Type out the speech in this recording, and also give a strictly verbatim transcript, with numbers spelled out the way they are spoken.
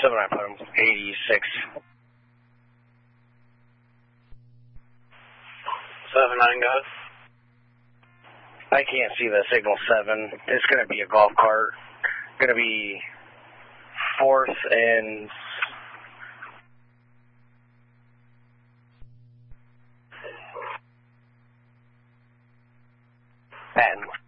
seven, I put him eighty-six. seven nine, go ahead. I can't see the signal seven. It's going to be a golf cart. Going to be fourth and Patton.